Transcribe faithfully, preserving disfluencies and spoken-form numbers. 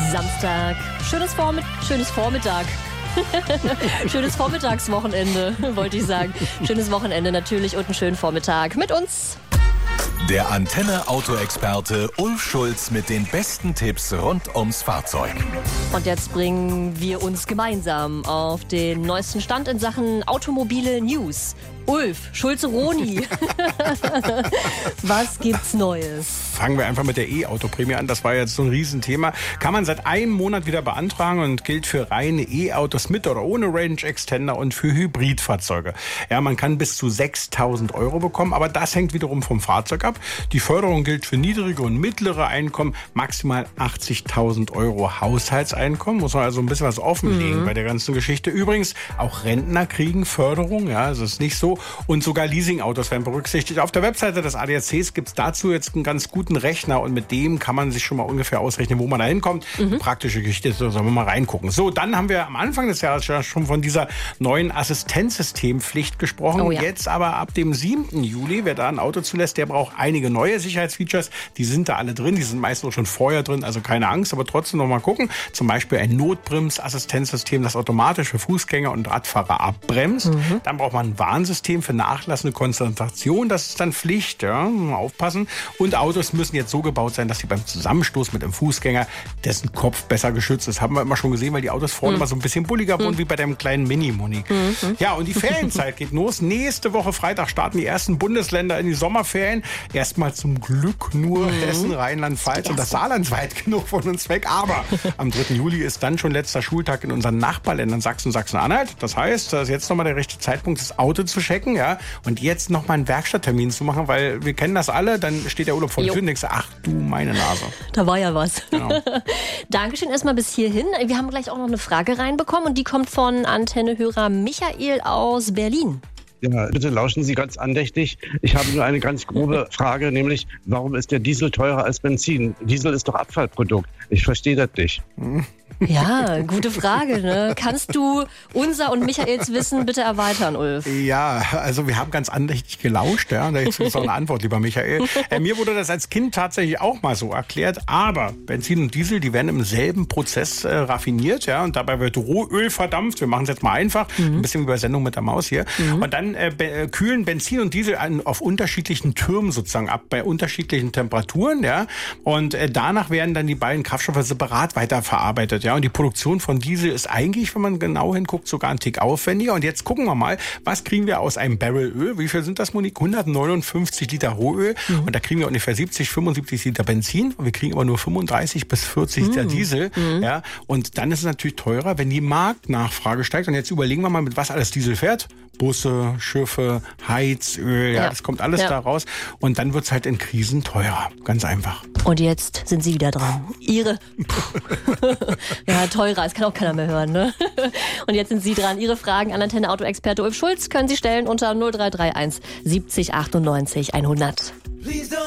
Samstag. Schönes, Vormitt- schönes Vormittag. Schönes Vormittagswochenende, wollte ich sagen. Schönes Wochenende natürlich und einen schönen Vormittag mit uns. Der Antenne-Auto-Experte Ulf Schulz mit den besten Tipps rund ums Fahrzeug. Und jetzt bringen wir uns gemeinsam auf den neuesten Stand in Sachen automobile News. Ulf Schulze-Roni, was gibt's Neues? Fangen wir einfach mit der E-Auto-Prämie an. Das war jetzt so ein Riesenthema. Kann man seit einem Monat wieder beantragen und gilt für reine E-Autos mit oder ohne Range Extender und für Hybridfahrzeuge. Ja, man kann bis zu sechstausend Euro bekommen, aber das hängt wiederum vom Fahrzeug ab. Die Förderung gilt für niedrige und mittlere Einkommen, maximal achtzigtausend Euro Haushaltseinkommen. Muss man also ein bisschen was offenlegen mhm. bei der ganzen Geschichte. Übrigens, auch Rentner kriegen Förderung. Ja, also es ist nicht so. Und sogar Leasingautos werden berücksichtigt. Auf der Webseite des A D A Cs gibt es dazu jetzt einen ganz guten Rechner und mit dem kann man sich schon mal ungefähr ausrechnen, wo man da hinkommt. Mhm. Praktische Geschichte, so sollen wir mal reingucken. So, dann haben wir am Anfang des Jahres schon von dieser neuen Assistenzsystempflicht gesprochen. Oh ja. Jetzt aber ab dem siebten Juli, wer da ein Auto zulässt, der braucht einige neue Sicherheitsfeatures. Die sind da alle drin, die sind meistens schon vorher drin, also keine Angst, aber trotzdem noch mal gucken. Zum Beispiel ein Notbremsassistenzsystem, das automatisch für Fußgänger und Radfahrer abbremst. Mhm. Dann braucht man ein Warnsystem für nachlassende Konzentration, das ist dann Pflicht, ja, mal aufpassen. Und Autos müssen jetzt so gebaut sein, dass sie beim Zusammenstoß mit dem Fußgänger dessen Kopf besser geschützt ist. Haben wir immer schon gesehen, weil die Autos vorne mhm. mal so ein bisschen bulliger wurden, mhm. wie bei dem kleinen Mini-Muni. Mhm. Ja, und die Ferienzeit geht los. Nächste Woche Freitag starten die ersten Bundesländer in die Sommerferien. Erstmal zum Glück nur mhm. Hessen, Rheinland-Pfalz und das Saarland weit genug von uns weg. Aber am dritten Juli ist dann schon letzter Schultag in unseren Nachbarländern Sachsen und Sachsen-Anhalt. Das heißt, das ist jetzt nochmal der richtige Zeitpunkt, das Auto zu checken. Ja, und jetzt noch mal einen Werkstatttermin zu machen, weil wir kennen das alle, dann steht der Urlaub vor der Tür und denkst, ach du meine Nase. Da war ja was. Genau. Dankeschön erstmal bis hierhin. Wir haben gleich auch noch eine Frage reinbekommen und die kommt von Antennehörer Michael aus Berlin. Ja, bitte lauschen Sie ganz andächtig. Ich habe nur eine ganz grobe Frage, nämlich, warum ist der Diesel teurer als Benzin? Diesel ist doch Abfallprodukt. Ich verstehe das nicht. Hm. Ja, gute Frage. Ne? Kannst du unser und Michaels Wissen bitte erweitern, Ulf? Ja, also wir haben ganz andächtig gelauscht. Ja, da ist auch eine Antwort, lieber Michael. Äh, mir wurde das als Kind tatsächlich auch mal so erklärt. Aber Benzin und Diesel, die werden im selben Prozess äh, raffiniert. Ja, und dabei wird Rohöl verdampft. Wir machen es jetzt mal einfach. Mhm. Ein bisschen wie bei Sendung mit der Maus hier. Mhm. Und dann äh, be- kühlen Benzin und Diesel an, auf unterschiedlichen Türmen sozusagen ab, bei unterschiedlichen Temperaturen. Ja, und äh, danach werden dann die beiden Kraftstoffe separat weiterverarbeitet. Ja, und die Produktion von Diesel ist eigentlich, wenn man genau hinguckt, sogar ein Tick aufwendiger. Und jetzt gucken wir mal, was kriegen wir aus einem Barrel Öl? Wie viel sind das, Monique? hundertneunundfünfzig Liter Rohöl. Mhm. Und da kriegen wir ungefähr siebzig, fünfundsiebzig Liter Benzin. Und wir kriegen aber nur fünfunddreißig bis vierzig mhm. Liter Diesel. Mhm. Ja, und dann ist es natürlich teurer, wenn die Marktnachfrage steigt. Und jetzt überlegen wir mal, mit was alles Diesel fährt. Busse, Schiffe, Heizöl, ja, ja. das kommt alles ja. da raus. Und dann wird es halt in Krisen teurer. Ganz einfach. Und jetzt sind Sie wieder dran. Ihre... Ja, teurer, das kann auch keiner mehr hören, ne? Und jetzt sind Sie dran. Ihre Fragen an Antenne-Auto-Experte Ulf Schulz können Sie stellen unter null drei drei eins siebzig achtundneunzig hundert.